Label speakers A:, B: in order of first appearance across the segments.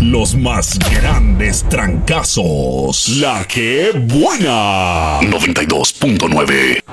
A: Los más grandes trancazos. La que buena. 92.9.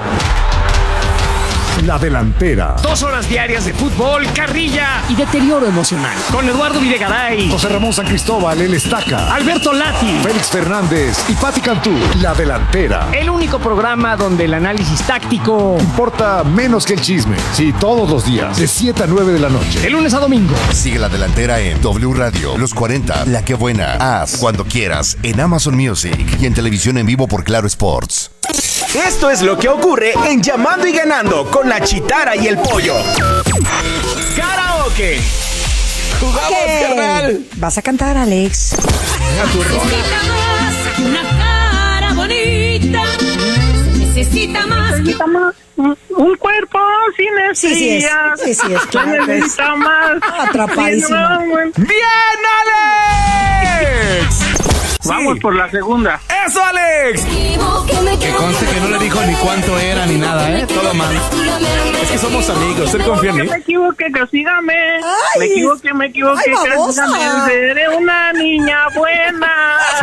B: La delantera.
C: 2 horas diarias de fútbol, carrilla y deterioro emocional. Con Eduardo Videgaray,
B: José Ramón San Cristóbal, el Estaca.
C: Alberto Lati,
B: Félix Fernández y Pati Cantú. La delantera.
C: El único programa donde el análisis táctico
B: Importa menos que el chisme. Sí, todos los días, de 7 a 9 de la noche.
C: de lunes a domingo.
D: Sigue La Delantera en W Radio, Los 40, La Que Buena, Haz, Cuando Quieras, en Amazon Music y en televisión en vivo por Claro Sports.
E: Esto es lo que ocurre en Llamando y Ganando con la Chitara y el Pollo. Karaoke. Jugamos, carnal.
F: Vas a cantar, Alex.
G: Necesita más que una cara bonita. Necesita más.
H: Un cuerpo sin estrellas.
F: Sí, es claro.
H: Necesita más.
F: Atrapadísimo.
E: ¡Bien, Alex!
H: Vamos por la segunda.
E: ¡Eso, Alex!
I: Que conste que no le dijo ni cuánto era ni nada, ¿eh? Todo mal. Es que somos amigos, él confía en mí.
H: Me equivoqué, castígame.
F: Ay,
H: Me equivoqué,
F: ay, babosa.
H: castígame. Seré una niña buena.
I: Sí.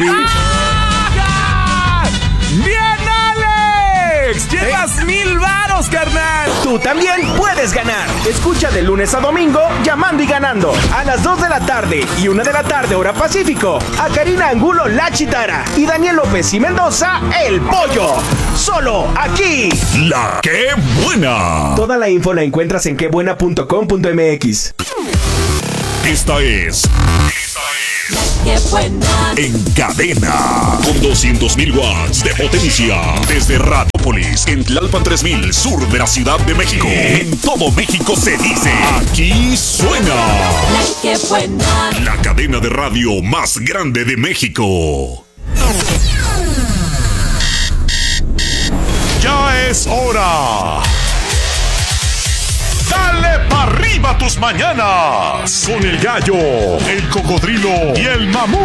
E: ¡Bien, Alex! ¡Llevas 1,000 varos, carnal! Tú también puedes ganar. Escucha de lunes a domingo Llamando y Ganando. A las 2 de la tarde y 1 de la tarde, hora Pacífico. A Karina Angulo, la Chitara. Y Daniel López y Mendoza, el Pollo. Solo aquí.
A: La que buena.
E: Toda la info la encuentras en quebuena.com.mx.
A: Esta es
G: Qué buena.
A: En Cadena. Con 200,000 watts de potencia. Desde Radópolis, en Tlalpan 3000, sur de la Ciudad de México. En todo México se dice. Aquí suena.
G: Qué buena.
A: La cadena de radio más grande de México. Ya es hora. Dale pa' arriba tus mañanas. Con el gallo, el cocodrilo y el mamú.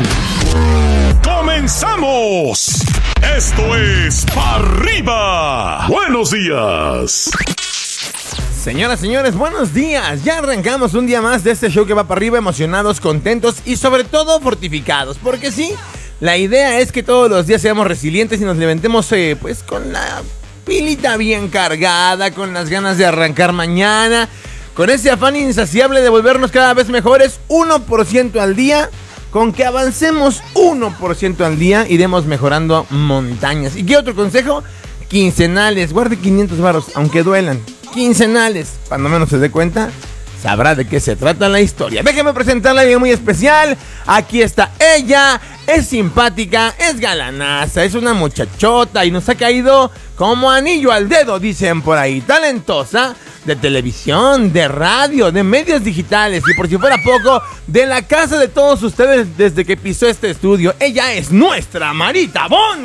A: ¡Comenzamos! Esto es Pa' Arriba. Buenos días.
I: Señoras, señores, buenos días. Ya arrancamos un día más de este show que va para arriba, emocionados, contentos y sobre todo fortificados. Porque sí, la idea es que todos los días seamos resilientes y nos levantemos pues con la pilita bien cargada, con las ganas de arrancar mañana, con ese afán insaciable de volvernos cada vez mejores, 1% al día. Con que avancemos 1% al día, iremos mejorando montañas. ¿Y qué otro consejo? Quincenales, guarde 500 varos, aunque duelan. Quincenales, cuando menos se dé cuenta, sabrá de qué se trata la historia. Déjeme presentarla, alguien muy especial. Aquí está ella, es simpática, es galanaza, es una muchachota y nos ha caído como anillo al dedo, dicen por ahí. Talentosa, de televisión, de radio, de medios digitales y por si fuera poco, de la casa de todos ustedes desde que pisó este estudio. Ella es nuestra Marita Bon.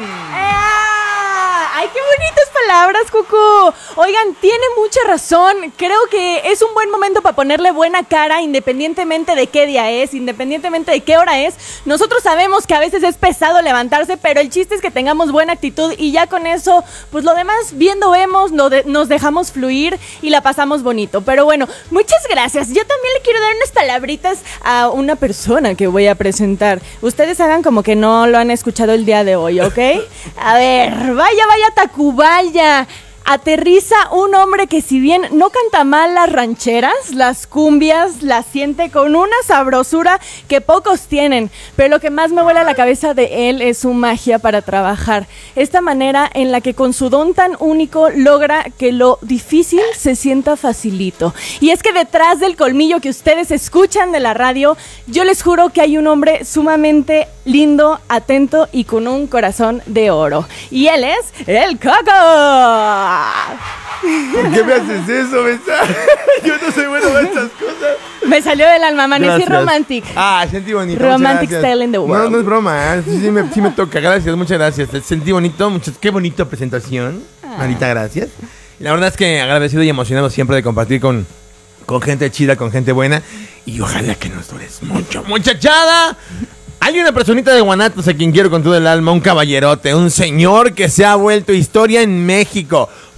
J: ¡Ay, qué bonitas palabras, Cucu! Oigan, tiene mucha razón. Creo que es un buen momento para ponerle buena cara, independientemente de qué día es, independientemente de qué hora es. Nosotros sabemos que a veces es pesado levantarse, pero el chiste es que tengamos buena actitud y ya con eso, pues lo demás viendo vemos, nos dejamos fluir y la pasamos bonito. Pero bueno, muchas gracias. Yo también le quiero dar unas palabritas a una persona que voy a presentar. Ustedes hagan como que no lo han escuchado el día de hoy, ¿ok? A ver, vaya Tacubaya. Aterriza un hombre que si bien no canta mal las rancheras, las cumbias, las siente con una sabrosura que pocos tienen, pero lo que más me vuela la cabeza de él es su magia para trabajar, esta manera en la que con su don tan único logra que lo difícil se sienta facilito. Y es que detrás del colmillo que ustedes escuchan de la radio, yo les juro que hay un hombre sumamente lindo, atento y con un corazón de oro. Y él es el Coco.
I: ¿Por qué me haces eso, Besa? Yo no soy bueno para estas cosas.
J: Me salió del alma, amanecí romantic.
I: Ah, sentí bonito.
J: Romantic style in the world.
I: No es broma, sí me toca. Gracias, muchas gracias. Sentí bonito, qué bonita presentación. Marita, gracias. La verdad es que agradecido y emocionado siempre de compartir con gente chida, con gente buena. Y ojalá que nos dures mucho, muchachada. Hay una personita de Guanatos a quien quiero con todo el alma, un caballerote, un señor que se ha vuelto historia en México.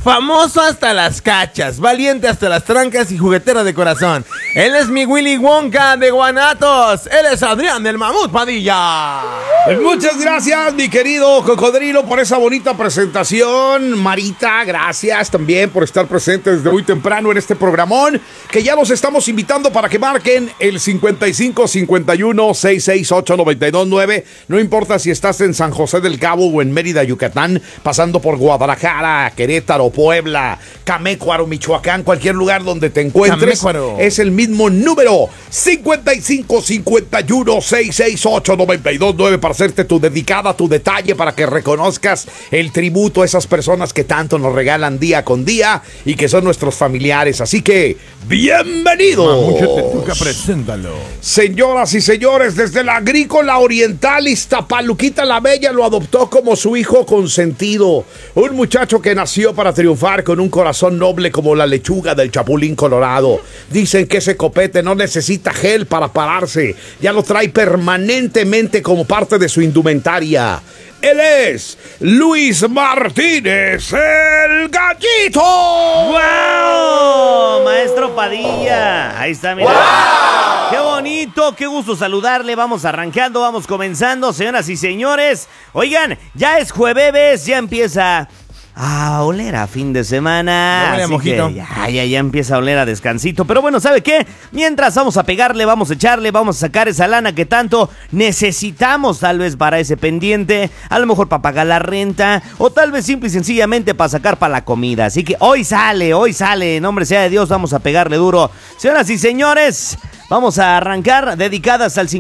I: famoso hasta las cachas, valiente hasta las trancas y juguetero de corazón. Él es mi Willy Wonka de Guanatos. Él es Adrián del Mamut Padilla.
B: Muchas gracias, mi querido Cocodrilo, por esa bonita presentación. Marita, gracias también por estar presentes desde muy temprano en este programón, que ya los estamos invitando para que marquen el 55 51 668 929. No importa si estás en San José del Cabo o en Mérida, Yucatán, pasando por Guadalajara, Querétaro, Puebla, Camécuaro, Michoacán, cualquier lugar donde te encuentres.
I: Camécuaro.
B: Es el mismo número, 55 51 668 929, para hacerte tu dedicada, tu detalle, para que reconozcas el tributo a esas personas que tanto nos regalan día con día y que son nuestros familiares. Así que, ¡bienvenidos!
I: Preséntalo.
B: Señoras y señores, desde la Agrícola Oriental, Iztapaluquita la Bella lo adoptó como su hijo consentido. Un muchacho que nació para triunfar, con un corazón noble como la lechuga del Chapulín Colorado. Dicen que ese copete no necesita gel para pararse, ya lo trae permanentemente como parte de su indumentaria. Él es Luis Martínez, el Gallito.
K: ¡Wow! Maestro Padilla. Ahí está, mira. ¡Wow! ¡Qué bonito! ¡Qué gusto saludarle! Vamos arrancando, vamos comenzando, señoras y señores. Oigan, ya es jueves, ya empieza a oler a fin de semana.
I: Así mojito.
K: Ya empieza a oler a descansito. Pero bueno, ¿sabe qué? Mientras vamos a pegarle, vamos a echarle, vamos a sacar esa lana que tanto necesitamos, tal vez para ese pendiente, a lo mejor para pagar la renta, o tal vez simple y sencillamente para sacar para la comida. Así que hoy sale, en nombre sea de Dios, vamos a pegarle duro. Señoras y señores, vamos a arrancar, dedicadas al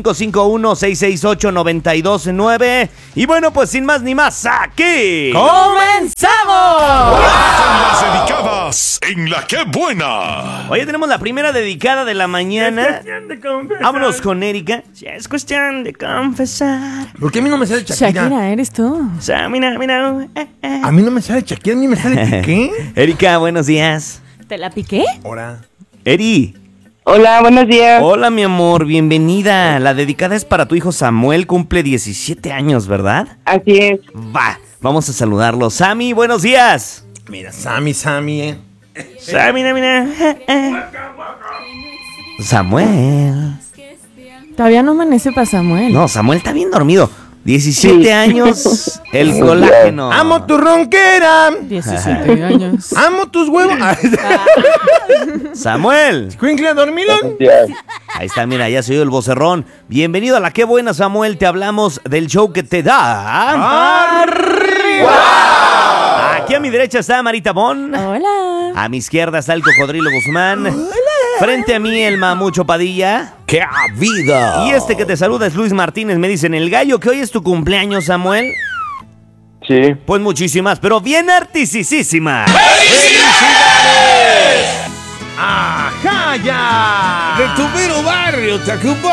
K: 5551-668-929. Y bueno, pues sin más ni más, aquí
J: ¡comenzamos!
A: Las dedicadas en La Que Buena.
K: Hoy tenemos la primera dedicada de la mañana. Vámonos con Erika. Ya es cuestión de confesar.
I: ¿Por qué a mí no me sale Shakira?
J: Shakira, eres tú.
K: O sea, mira.
I: A mí no me sale Shakira, a mí me sale Piqué.
K: Erika, buenos días.
J: ¿Te la piqué?
I: Ahora.
K: Eri.
H: Hola, buenos días.
K: Hola, mi amor, bienvenida. La dedicada es para tu hijo Samuel, cumple 17 años, ¿verdad?
H: Así es.
K: Va, vamos a saludarlo. Sammy, buenos días.
I: Mira, Sammy,
K: Sammy, mira. Samuel.
J: Todavía no amanece para Samuel.
K: No, Samuel está bien dormido. 17 años, el colágeno.
I: ¡Amo tu ronquera!
J: 17 años.
I: ¡Amo tus huevos!
K: Samuel.
I: ¿Cuincle dormilón?
K: Ahí está, mira, ya se oyó el vocerrón. Bienvenido a La Que Buena, Samuel. Te hablamos del show que te da ¡arriba! Aquí a mi derecha está Marita Bon.
J: Hola.
K: A mi izquierda está el Cocodrilo Guzmán. Hola. Frente a mí el Mamucho Padilla.
B: ¡Qué vida!
K: Y este que te saluda es Luis Martínez. Me dicen el gallo que hoy es tu cumpleaños, Samuel.
H: Sí.
K: Pues muchísimas, pero bien artisísimas.
I: ¡Ajá, ya!
B: De tu mero barrio, Tacubaya.